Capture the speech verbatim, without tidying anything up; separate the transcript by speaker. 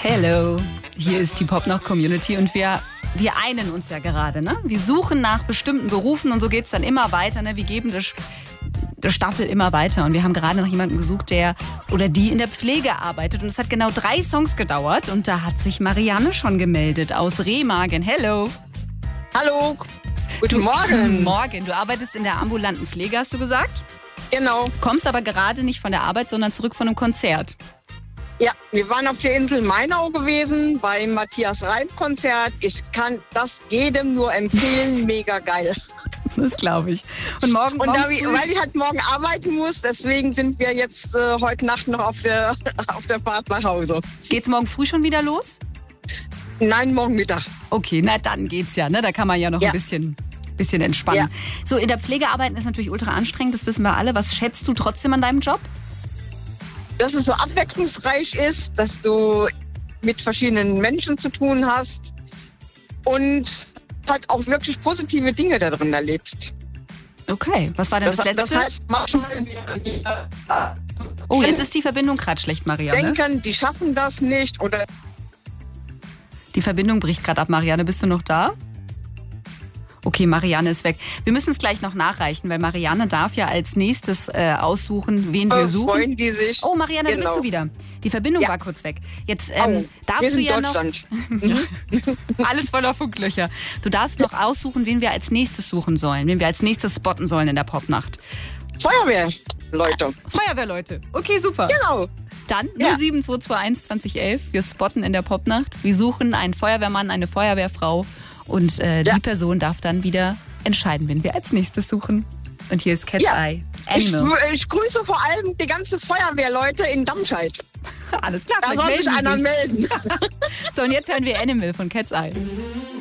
Speaker 1: Hello, hier ist die Popnoch-Community und wir, wir einen uns ja gerade. Ne? Wir suchen nach bestimmten Berufen und so geht es dann immer weiter. Ne? Wir geben das, das Staffel immer weiter und wir haben gerade nach jemandem gesucht, der oder die in der Pflege arbeitet. Und es hat genau drei Songs gedauert und da hat sich Marianne schon gemeldet aus Remagen. Hello.
Speaker 2: Hallo, guten
Speaker 1: Du,
Speaker 2: Morgen.
Speaker 1: Guten Morgen. Du arbeitest in der ambulanten Pflege, hast du gesagt?
Speaker 2: Genau.
Speaker 1: Kommst aber gerade nicht von der Arbeit, sondern zurück von einem Konzert.
Speaker 2: Ja, wir waren auf der Insel Mainau gewesen beim Matthias Reim-Konzert. Ich kann das jedem nur empfehlen. Mega geil.
Speaker 1: Das glaube ich. Und morgen
Speaker 2: Und
Speaker 1: morgen
Speaker 2: da,
Speaker 1: früh-
Speaker 2: weil ich halt morgen arbeiten muss, deswegen sind wir jetzt äh, heute Nacht noch auf der, auf der Fahrt nach Hause.
Speaker 1: geht's morgen früh schon wieder los?
Speaker 2: Nein, morgen Mittag.
Speaker 1: Okay, na dann geht's ja. Ne? Da kann man ja noch
Speaker 2: Ja.
Speaker 1: ein bisschen, bisschen entspannen.
Speaker 2: Ja.
Speaker 1: So, in der Pflege arbeiten ist natürlich ultra anstrengend, das wissen wir alle. Was schätzt du trotzdem an deinem Job?
Speaker 2: Dass es so abwechslungsreich ist, dass du mit verschiedenen Menschen zu tun hast und halt auch wirklich positive Dinge da drin erlebst.
Speaker 1: Okay, was war denn
Speaker 2: Das,
Speaker 1: das,
Speaker 2: das
Speaker 1: Letzte?
Speaker 2: heißt, manchmal wir, wir,
Speaker 1: Oh, jetzt ist die Verbindung gerade schlecht, Marianne.
Speaker 2: denken, die schaffen das nicht oder
Speaker 1: Die Verbindung bricht gerade ab. Marianne, bist du noch da? Okay, Marianne ist weg. Wir müssen es gleich noch nachreichen, weil Marianne darf ja als nächstes äh, aussuchen, wen wir
Speaker 2: äh,
Speaker 1: suchen.
Speaker 2: freuen die sich.
Speaker 1: Oh, Marianne, da bist
Speaker 2: Genau.
Speaker 1: du wieder. Die Verbindung
Speaker 2: Ja.
Speaker 1: war kurz weg. Jetzt ähm,
Speaker 2: Oh,
Speaker 1: darfst
Speaker 2: wir
Speaker 1: du
Speaker 2: sind
Speaker 1: ja
Speaker 2: Deutschland.
Speaker 1: noch... Alles voller Funklöcher. Du darfst noch aussuchen, wen wir als nächstes suchen sollen, wen wir als nächstes spotten sollen in der Popnacht.
Speaker 2: Feuerwehr, Leute.
Speaker 1: Feuerwehrleute. Okay, super.
Speaker 2: Genau.
Speaker 1: Dann
Speaker 2: Ja.
Speaker 1: null sieben zwei zwei eins zwanzig elf. Wir spotten in der Popnacht. Wir suchen einen Feuerwehrmann, eine Feuerwehrfrau. Und äh,
Speaker 2: Ja.
Speaker 1: die Person darf dann wieder entscheiden, wen wir als nächstes suchen. Und hier ist Cat's
Speaker 2: Ja.
Speaker 1: Eye.
Speaker 2: Ich,
Speaker 1: Animal.
Speaker 2: ich grüße vor allem die ganze Feuerwehrleute in Damscheid.
Speaker 1: Alles klar,
Speaker 2: Da
Speaker 1: vielleicht
Speaker 2: soll sich
Speaker 1: melden
Speaker 2: einer
Speaker 1: die
Speaker 2: melden.
Speaker 1: So, und jetzt hören wir Animal von Cat's Eye.